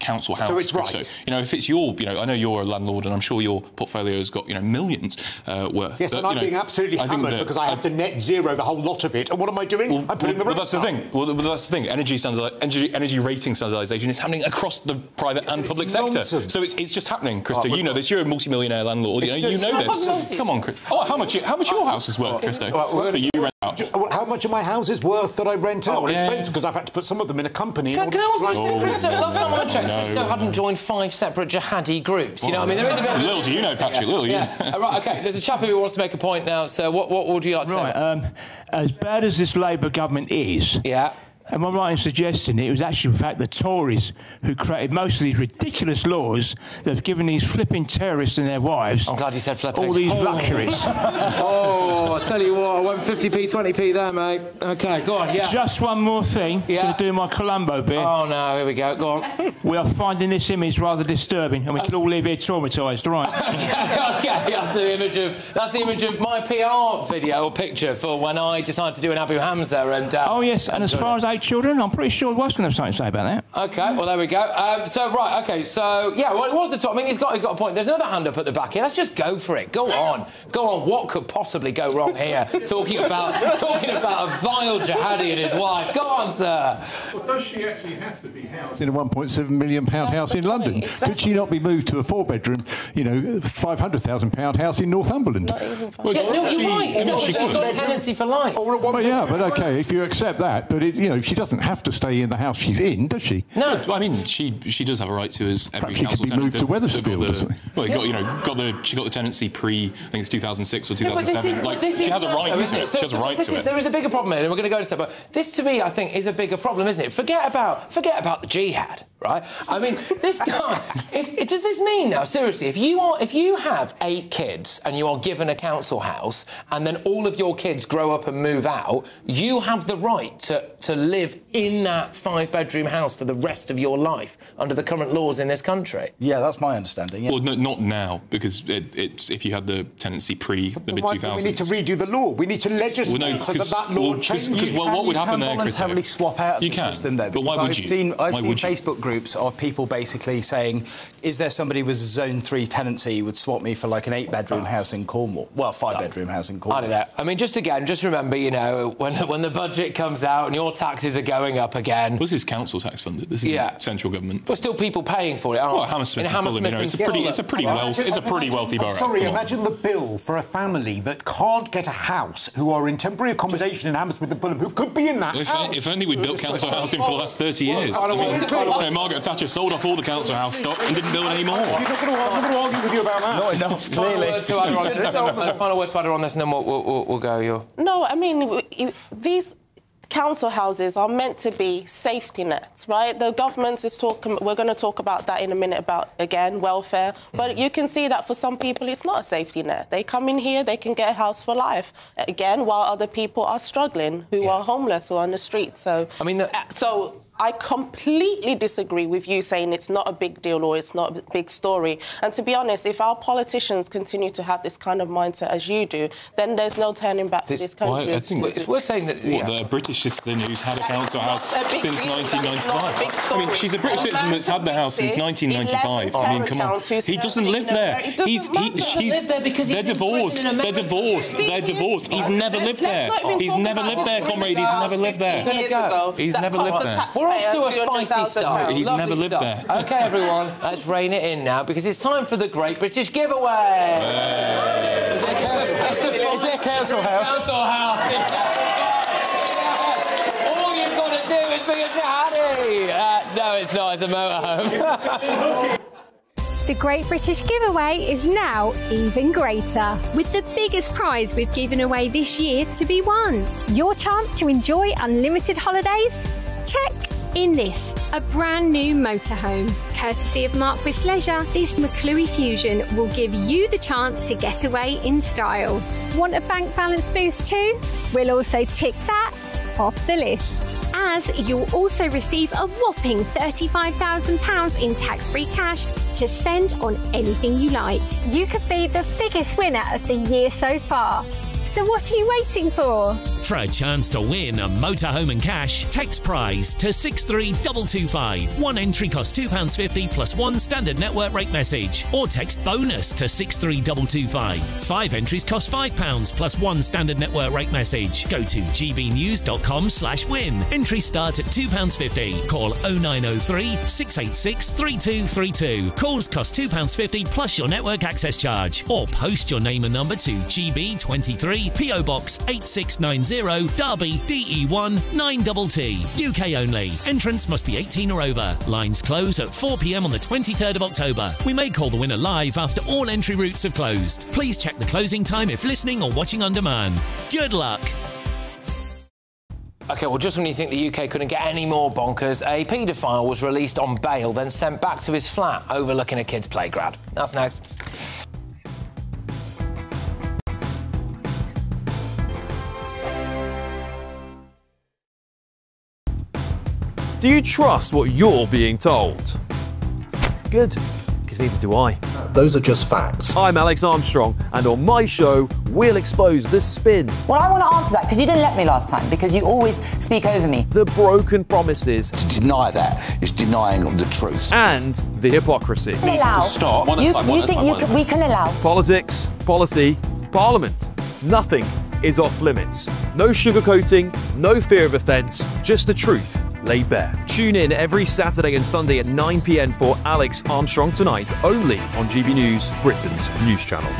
council house. So it's right. Christo. You know, if it's your, you know, I know you're a landlord, and I'm sure your portfolio's got, you know, millions worth. Yes, but, and I'm being absolutely hammered because I have to net zero the whole lot of it. And what am I doing? I'm putting the rents up. That's the thing. Energy rating standardisation is happening across the private and public sector. So it's just happening, Christo. You know this. You're a multi-millionaire landlord. You know this. Come on, Chris. Oh, how much your house is worth, Christo? You rent out. How much of my house is worth that I rent out? Well, it depends, because I've had to put some of them in a company. Can I also say, Christo, last time I checked, Christo hadn't joined 5 separate jihadi groups. You know, I mean, there is a bit. Little do you know, Patrick. Little you. Right. Okay. There's a chap who wants to make a point now. So, what would you like to say? Right. As bad as this Labour government is. Yeah. Am I right in suggesting it was actually, in fact, the Tories who created most of these ridiculous laws that have given these flipping terrorists and their wives... I'm glad you said flipping. ...all these luxuries. I tell you what, I went 50p, 20p there, mate. OK, go on, yeah. Just one more thing. Yeah. Going to do my Columbo bit. Oh, no, here we go. Go on. We are finding this image rather disturbing, and we can all leave here traumatised, right? OK, that's the image of my PR video or picture for when I decided to do an Abu Hamza and... oh, yes, and as far as 8 children, I'm pretty sure Wife's going to have something to say about that. OK, well, there we go. Yeah, well, it was the top. I mean, he's got a point. There's another hand up at the back here. Let's just go for it. Go on. What could possibly go wrong here? talking about a vile jihadi and his wife. Go on, sir. Well, does she actually have to be housed in a £1.7 million house in London? Exactly. Could she not be moved to a 4-bedroom, you know, £500,000 house in Northumberland? Well, no, you're right. She's got a tenancy for life. Well, yeah, but OK, if you accept that, but you know, she doesn't have to stay in the house she's in, does she? No, I mean she does have a right to, as every council tenant. She could be moved to Wethersfield or something. Well, she got the tenancy pre, I think it's 2006 or 2007. She has a right to it. She has a right to it. There is a bigger problem here, and we're going to go to step. But this, to me, I think, is a bigger problem, isn't it? Forget about the jihad, right? I mean, this guy. Does this mean now, seriously, if you have 8 kids and you are given a council house, and then all of your kids grow up and move out, you have the right to live in that 5-bedroom house for the rest of your life under the current laws in this country? Yeah, that's my understanding. Yeah. Well, no, not now, because it's if you had the tenancy pre the mid-2000s. We need to redo the law. We need to legislate so that law changes. Because what would happen there, Chris? You can voluntarily swap out the system, though. But why would you? I've seen Facebook groups of people basically saying, is there somebody with a Zone 3 tenancy who would swap me for, like, an 8-bedroom house in Cornwall? Well, 5-bedroom house in Cornwall. I don't know. I mean, just remember, you know, when the budget comes out and your taxes are going up again... Well, this is council tax funded. This is central government. But still people paying for it, aren't well, Hammersmith and Fulham, you know, it's a pretty wealthy borough. Sorry, imagine the bill for a family that can't get a house, who are in temporary accommodation in Hammersmith and Fulham, who could be in that house. If only we'd built council housing for the last 30 years. Margaret Thatcher sold off all the council house stock and didn't build any more. I'm not going to argue with you about that. Not enough, clearly. Final word to Ada on this, and then we'll go. No, I mean, these council houses are meant to be safety nets, right? The government is talking... We're going to talk about that in a minute, about, again, welfare. But you can see that for some people, it's not a safety net. They come in here, they can get a house for life, again, while other people are struggling, who are homeless, who are on the streets. So, I mean... So I completely disagree with you saying it's not a big deal or it's not a big story. And to be honest, if our politicians continue to have this kind of mindset as you do, then there's no turning back to this country. Well, I think we're saying that the British citizen who's had a council house since 1995. I mean, she's a British citizen that's had the house since 1995. I mean, come on, he doesn't live there. They're divorced. They're divorced. He's never lived there. He's never lived there, comrade. He's never lived there. He's never lived there. We're off to a spicy start. He's never lived there. OK, everyone, let's rein it in now, because it's time for the Great British Giveaway. Is it a council house? Council house. All you've got to do is be a jihadi. No, it's not. It's a motorhome. The Great British Giveaway is now even greater, with the biggest prize we've given away this year to be won. Your chance to enjoy unlimited holidays? Check. In this, a brand new motorhome. Courtesy of Marquis Leisure, this McClue Fusion will give you the chance to get away in style. Want a bank balance boost too? We'll also tick that off the list, as you'll also receive a whopping £35,000 in tax-free cash to spend on anything you like. You could be the biggest winner of the year so far. So what are you waiting for? For a chance to win a motorhome and cash, text prize to 63225. One entry costs £2.50 plus one standard network rate message. Or text bonus to 63225. 5 entries cost £5 plus one standard network rate message. Go to gbnews.com/win. Entries start at £2.50. Call 0903 686 3232. Calls cost £2.50 plus your network access charge. Or post your name and number to GB23 PO Box 8690 Derby DE1 9TT. UK only. Entrance must be 18 or over. Lines close at 4 p.m. on the 23rd of October. We may call the winner live after all entry routes have closed. Please check the closing time if listening or watching on demand. Good luck. OK, well, just when you think the UK couldn't get any more bonkers, a paedophile was released on bail, then sent back to his flat overlooking a kid's playground. That's next. Do you trust what you're being told? Good, because neither do I. Those are just facts. I'm Alex Armstrong, and on my show, we'll expose the spin. Well, I want to answer that, because you didn't let me last time, because you always speak over me. The broken promises. To deny that is denying the truth. And the hypocrisy. Needs to stop. We can allow. Politics, policy, parliament. Nothing is off limits. No sugarcoating, no fear of offence, just the truth laid bare. Tune in every Saturday and Sunday at 9 p.m. for Alex Armstrong Tonight, only on GB News, Britain's news channel.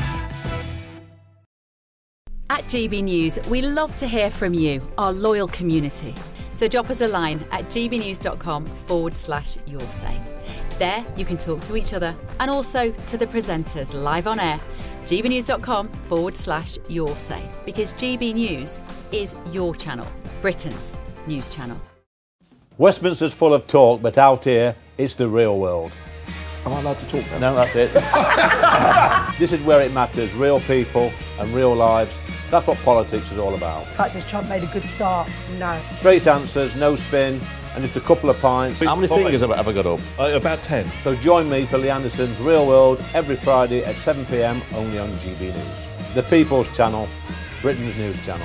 At GB News, we love to hear from you, our loyal community. So drop us a line at gbnews.com/yoursay. There you can talk to each other and also to the presenters live on air. gbnews.com/yoursay, because GB News is your channel, Britain's news channel. Westminster's full of talk, but out here, it's the real world. Am I allowed to talk now? No, that's it. This is where it matters, real people and real lives. That's what politics is all about. The fact has Trump made a good start? No. Straight answers, no spin, and just a couple of pints. How many fingers have I got up? About 10. So join me for Lee Anderson's Real World every Friday at 7 p.m. only on GB News. The People's Channel, Britain's news channel.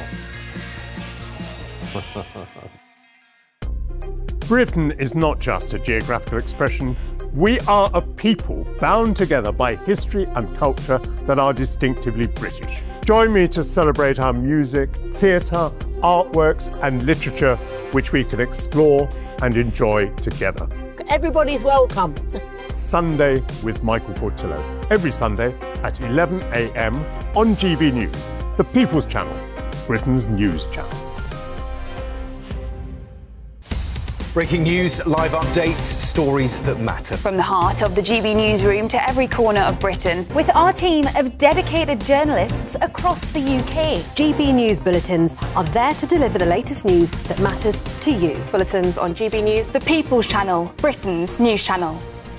Britain is not just a geographical expression. We are a people bound together by history and culture that are distinctively British. Join me to celebrate our music, theatre, artworks and literature, which we can explore and enjoy together. Everybody's welcome. Sunday with Michael Portillo. Every Sunday at 11 a.m. on GB News, the People's Channel, Britain's news channel. Breaking news, live updates, stories that matter. From the heart of the GB newsroom to every corner of Britain, with our team of dedicated journalists across the UK. GB News bulletins are there to deliver the latest news that matters to you. Bulletins on GB News, the People's Channel, Britain's news channel.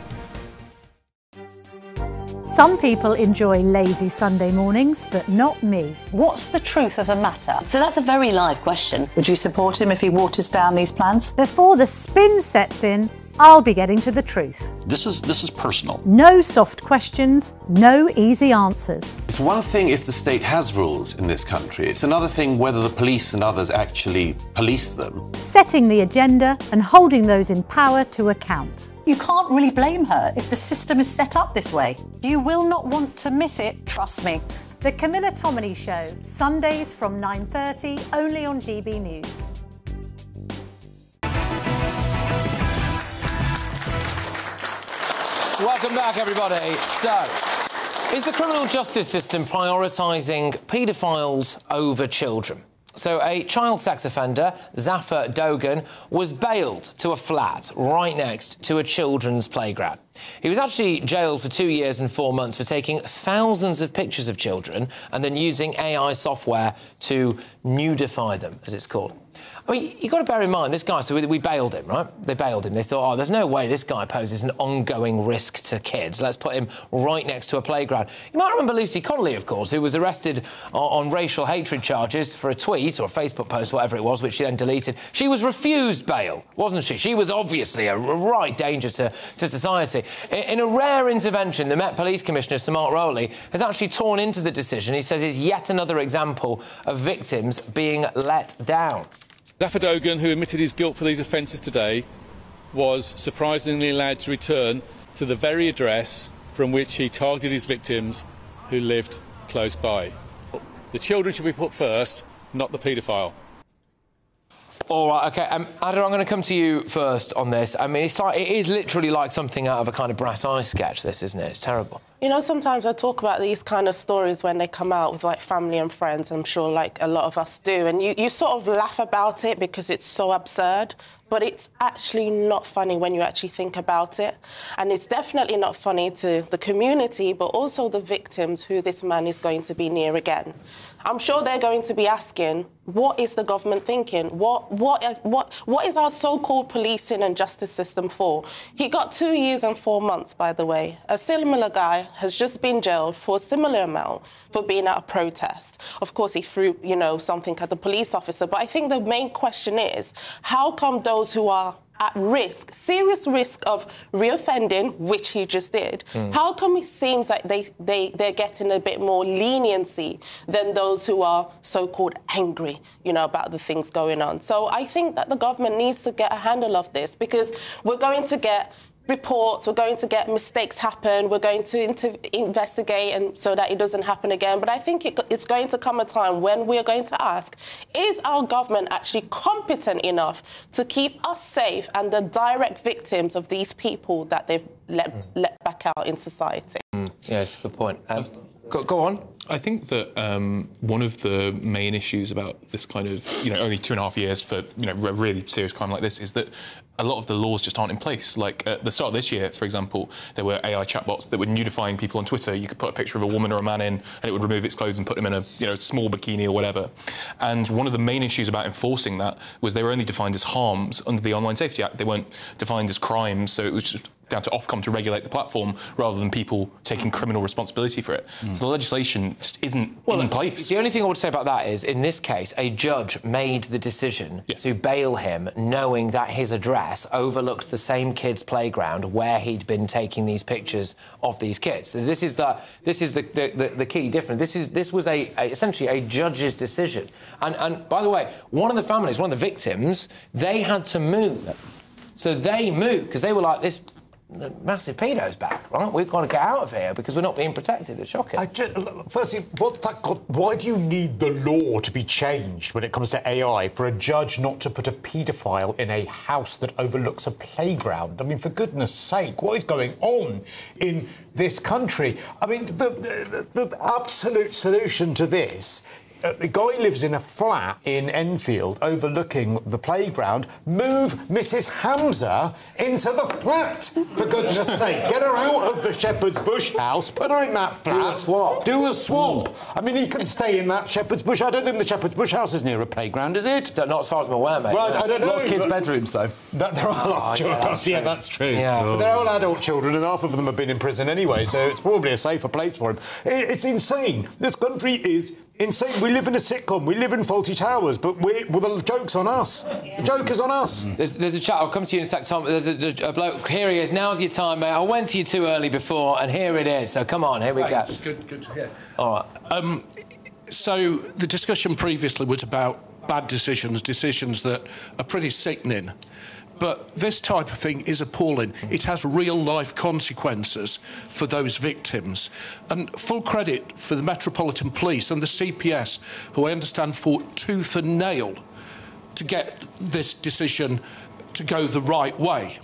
Some people enjoy lazy Sunday mornings, but not me. What's the truth of the matter? So that's a very live question. Would you support him if he waters down these plans? Before the spin sets in, I'll be getting to the truth. This is personal. No soft questions, no easy answers. It's one thing if the state has rules in this country. It's another thing whether the police and others actually police them. Setting the agenda and holding those in power to account. You can't really blame her if the system is set up this way. You will not want to miss it, trust me. The Camilla Tominey Show, Sundays from 9:30, only on GB News. Welcome back, everybody. So, is the criminal justice system prioritising paedophiles over children? So a child sex offender, Zafar Dogan, was bailed to a flat right next to a children's playground. He was actually jailed for 2 years and 4 months for taking thousands of pictures of children and then using AI software to nudify them, as it's called. I mean, you've got to bear in mind, this guy, so we bailed him, right? They bailed him. They thought, oh, there's no way this guy poses an ongoing risk to kids. Let's put him right next to a playground. You might remember Lucy Connolly, of course, who was arrested on racial hatred charges for a tweet or a Facebook post, whatever it was, which she then deleted. She was refused bail, wasn't she? She was obviously a right danger to society. In a rare intervention, the Met Police Commissioner, Sir Mark Rowley, has actually torn into the decision. He says it's yet another example of victims being let down. Zafar Dogan, who admitted his guilt for these offences today, was surprisingly allowed to return to the very address from which he targeted his victims who lived close by. The children should be put first, not the paedophile. All right, OK. Adam, I'm going to come to you first on this. I mean, it is literally like something out of a kind of Brass Eye sketch, this, isn't it? It's terrible. You know, sometimes I talk about these kind of stories when they come out with, like, family and friends. I'm sure, like, a lot of us do. And you sort of laugh about it because it's so absurd. But it's actually not funny when you actually think about it. And it's definitely not funny to the community, but also the victims who this man is going to be near again. I'm sure they're going to be asking, what is the government thinking? What is our so-called policing and justice system for? He got 2 years and 4 months, by the way. A similar guy has just been jailed for a similar amount for being at a protest. Of course, he threw, you know, something at the police officer. But I think the main question is, how come those who are at risk, serious risk of reoffending, which he just did, how come it seems like they're getting a bit more leniency than those who are so-called angry, you know, about the things going on? So I think that the government needs to get a handle of this, because we're going to get reports, we're going to get mistakes happen, we're going to investigate and so that it doesn't happen again. But I think it's going to come a time when we're going to ask, is our government actually competent enough to keep us safe and the direct victims of these people that they've let back out in society? Yeah, it's a good point. Go on. I think that one of the main issues about this kind of, you know, only 2.5 years for, you know, a really serious crime like this is that a lot of the laws just aren't in place. Like, at the start of this year, for example, there were AI chatbots that were nudifying people on Twitter. You could put a picture of a woman or a man in, and it would remove its clothes and put them in a, you know, small bikini or whatever. And one of the main issues about enforcing that was they were only defined as harms under the Online Safety Act. They weren't defined as crimes, so it was just down to Ofcom to regulate the platform rather than people taking criminal responsibility for it. So the legislation just isn't in place. The only thing I would say about that is, in this case, a judge made the decision to bail him, knowing that his address overlooked the same kid's playground where he'd been taking these pictures of these kids. So this is the key difference. This was essentially a judge's decision. And by the way, one of the families, one of the victims, they had to move. So they moved because they were like, this massive pedo's back, right? We've got to get out of here because we're not being protected. It's shocking. Firstly, why do you need the law to be changed when it comes to AI for a judge not to put a paedophile in a house that overlooks a playground? I mean, for goodness sake, what is going on in this country? I mean, the absolute solution to this, the guy lives in a flat in Enfield overlooking the playground. Move Mrs Hamza into the flat, for goodness sake. Get her out of the Shepherd's Bush house, put her in that flat. Do a swap. Do a swap. I mean, he can stay in that Shepherd's Bush. I don't think the Shepherd's Bush house is near a playground, is it? Not as far as I'm aware, mate. Right, I don't know. A lot of kids' bedrooms, though. There are a lot of children. Yeah, that's true. Yeah. But they're all adult children, and half of them have been in prison anyway, so it's probably a safer place for him. It's insane. This country is insane. We live in a sitcom. We live in Fawlty Towers, but the joke's on us. The joke is on us. There's a chat. I'll come to you in a sec, Tom. There's a bloke. Here he is. Now's your time, mate. I went to you too early before, and here it is. So come on, here we go. Good to hear. All right. So the discussion previously was about bad decisions that are pretty sickening. But this type of thing is appalling. It has real-life consequences for those victims. And full credit for the Metropolitan Police and the CPS, who I understand fought tooth and nail to get this decision to go the right way.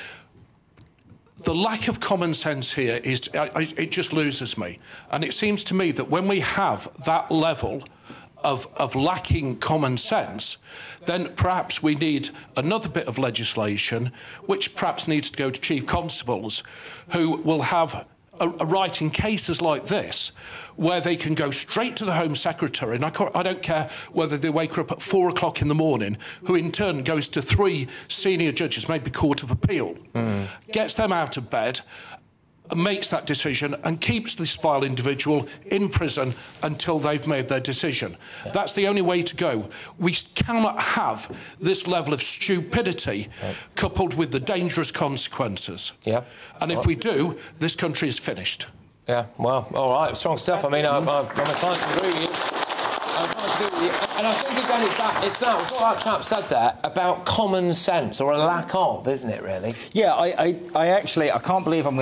The lack of common sense here is... it just loses me. And it seems to me that when we have that level of lacking common sense, then perhaps we need another bit of legislation which perhaps needs to go to chief constables, who will have are writing cases like this, where they can go straight to the Home Secretary, and I don't care whether they wake her up at 4 o'clock in the morning, who in turn goes to 3 senior judges, maybe Court of Appeal, gets them out of bed, and makes that decision and keeps this vile individual in prison until they've made their decision. Yeah. That's the only way to go. We cannot have this level of stupidity coupled with the dangerous consequences. Yeah. And if we do, this country is finished. Yeah, well, all right, strong stuff. I mean, I'm inclined to agree with you. And I think, again, it's that what that chap said there about common sense, or a lack of, isn't it, really? Yeah, I actually, I can't believe I'm going